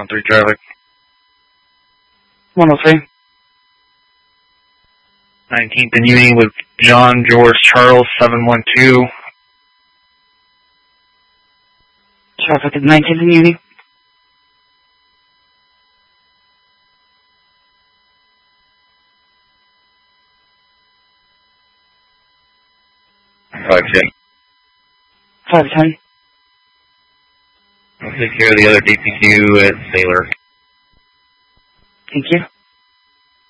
103 traffic. 103. 19th and Uni with John George Charles 712. Traffic at 19th and Uni. Five 510. I'll take care of the other DPQ at Sailor. Thank you.